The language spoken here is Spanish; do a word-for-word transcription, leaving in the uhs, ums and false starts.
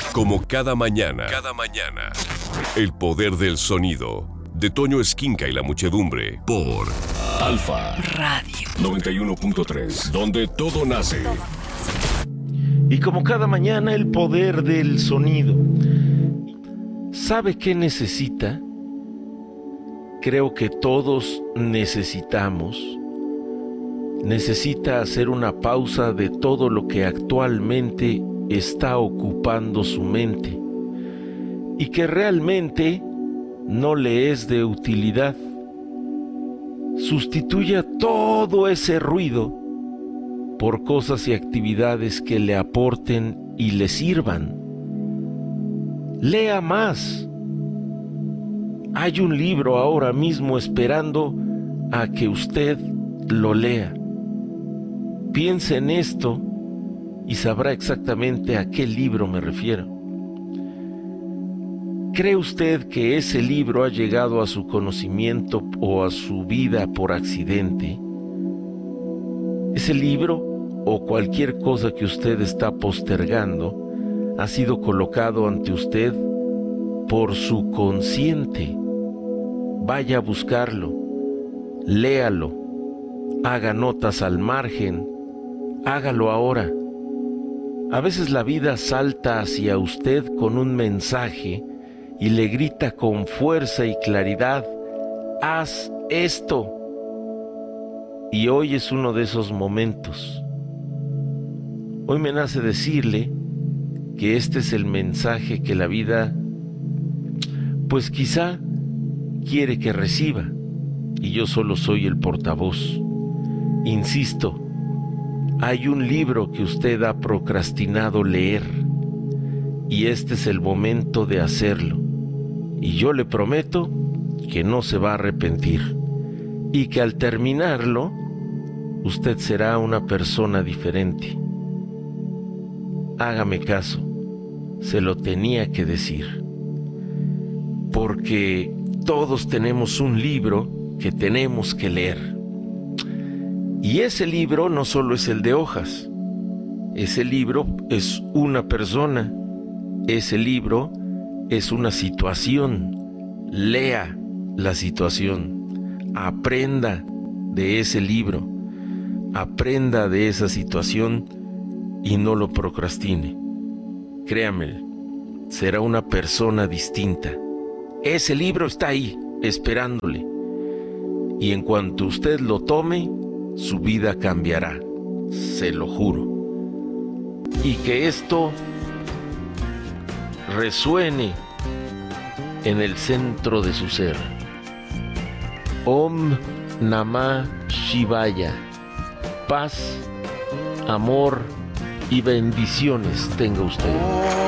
Como cada mañana, cada mañana, el poder del sonido, de Toño Esquinca y la muchedumbre, por Alfa Radio noventa y uno punto tres, donde todo nace. Y como cada mañana, el poder del sonido. ¿Sabe qué necesita? Creo que todos necesitamos. Necesita hacer una pausa de todo lo que actualmente está ocupando su mente y que realmente no le es de utilidad. Sustituya todo ese ruido por cosas y actividades que le aporten y le sirvan. Lea más. Hay un libro ahora mismo esperando a que usted lo lea. Piense en esto y sabrá exactamente a qué libro me refiero. ¿Cree usted que ese libro ha llegado a su conocimiento o a su vida por accidente? Ese libro o cualquier cosa que usted está postergando ha sido colocado ante usted por su consciente. Vaya a buscarlo, léalo, haga notas al margen, hágalo ahora. A veces la vida salta hacia usted con un mensaje y le grita con fuerza y claridad: haz esto. Y hoy es uno de esos momentos. Hoy me nace decirle que este es el mensaje que la vida, pues quizá, quiere que reciba, y yo solo soy el portavoz. Insisto, hay un libro que usted ha procrastinado leer, y este es el momento de hacerlo, y yo le prometo que no se va a arrepentir, y que al terminarlo, usted será una persona diferente. Hágame caso, se lo tenía que decir, porque todos tenemos un libro que tenemos que leer. Y ese libro no solo es el de hojas, ese libro es una persona, ese libro es una situación. Lea la situación, aprenda de ese libro, aprenda de esa situación y no lo procrastine. Créame, será una persona distinta. Ese libro está ahí, esperándole. Y en cuanto usted lo tome, su vida cambiará, se lo juro. Y que esto resuene en el centro de su ser. Om Namah Shivaya. Paz, amor y bendiciones tenga usted.